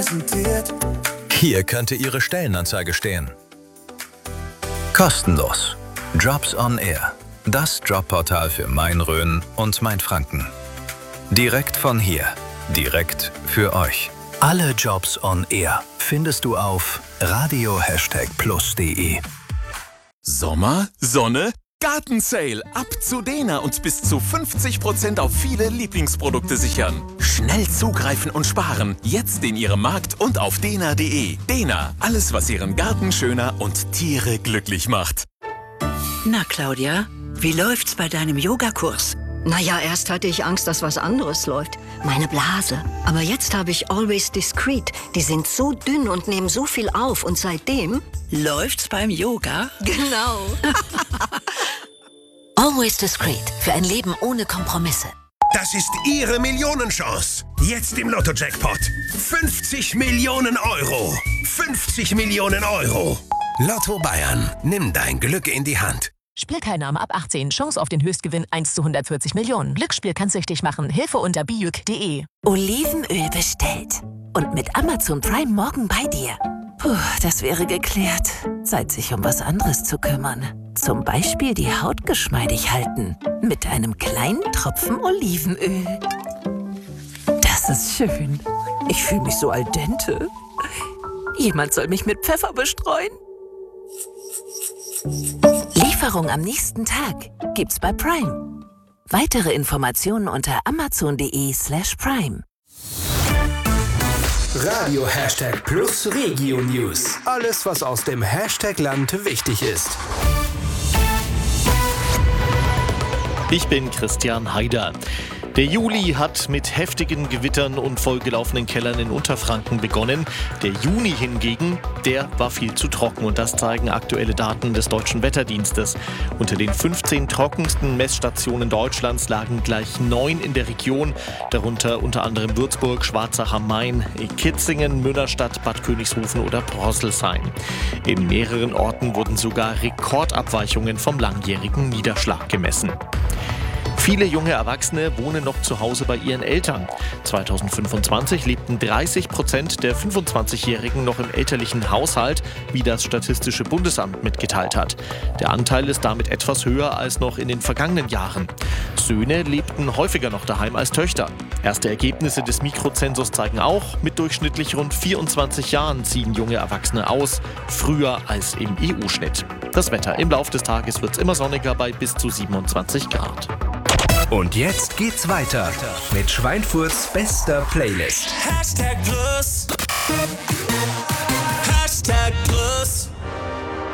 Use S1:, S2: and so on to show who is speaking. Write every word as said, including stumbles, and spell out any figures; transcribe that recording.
S1: präsentiert.
S2: Hier könnte Ihre Stellenanzeige stehen. Kostenlos. Jobs on Air. Das Jobportal für Main-Rhön und Main-Franken. Direkt von hier. Direkt für euch. Alle Jobs on Air findest du auf radio plus punkt de.
S3: Sommer, Sonne, Gartensale. Ab zu Dena und bis zu fünfzig Prozent auf viele Lieblingsprodukte sichern. Schnell zugreifen und sparen. Jetzt in Ihrem Markt und auf dena punkt de. Dena, alles was Ihren Garten schöner und Tiere glücklich macht.
S4: Na Claudia, wie läuft's bei deinem Yogakurs?
S5: Naja, erst hatte ich Angst, dass was anderes läuft. Meine Blase. Aber jetzt habe ich Always Discreet. Die sind so dünn und nehmen so viel auf. Und seitdem...
S4: Läuft's beim Yoga?
S5: Genau.
S6: Always Discreet. Für ein Leben ohne Kompromisse.
S7: Das ist Ihre Millionenchance. Jetzt im Lotto-Jackpot. fünfzig Millionen Euro. fünfzig Millionen Euro. Lotto Bayern. Nimm dein Glück in die Hand.
S8: Spielteilnahme ab achtzehn. Chance auf den Höchstgewinn eins zu hundertvierzig Millionen. Glücksspiel kann süchtig machen. Hilfe unter bijuk punkt de.
S6: Olivenöl bestellt. Und mit Amazon Prime morgen bei dir. Puh, das wäre geklärt. Zeit, sich um was anderes zu kümmern. Zum Beispiel die Haut geschmeidig halten. Mit einem kleinen Tropfen Olivenöl. Das ist schön. Ich fühle mich so al dente. Jemand soll mich mit Pfeffer bestreuen. Lieferung am nächsten Tag gibt's bei Prime. Weitere Informationen unter amazon punkt de slash prime.
S9: Radio Hashtag Plus Regio News. Alles, was aus dem Hashtag-Land wichtig ist.
S10: Ich bin Christian Haider. Der Juli hat mit heftigen Gewittern und vollgelaufenen Kellern in Unterfranken begonnen. Der Juni hingegen, der war viel zu trocken und das zeigen aktuelle Daten des Deutschen Wetterdienstes. Unter den fünfzehn trockensten Messstationen Deutschlands lagen gleich neun in der Region, darunter unter anderem Würzburg, Schwarzach am Main, Kitzingen, Münnerstadt, Bad Königshofen oder Prosselsheim. In mehreren Orten wurden sogar Rekordabweichungen vom langjährigen Niederschlag gemessen. Viele junge Erwachsene wohnen noch zu Hause bei ihren Eltern. zweitausendfünfundzwanzig lebten dreißig Prozent der fünfundzwanzigjährigen noch im elterlichen Haushalt, wie das Statistische Bundesamt mitgeteilt hat. Der Anteil ist damit etwas höher als noch in den vergangenen Jahren. Söhne lebten häufiger noch daheim als Töchter. Erste Ergebnisse des Mikrozensus zeigen auch, mit durchschnittlich rund vierundzwanzig Jahren ziehen junge Erwachsene aus, früher als im E U-Schnitt. Das Wetter: Im Laufe des Tages wird es immer sonniger bei bis zu siebenundzwanzig Grad.
S9: Und jetzt geht's weiter mit Schweinfurts bester Playlist.
S1: Hashtag Plus.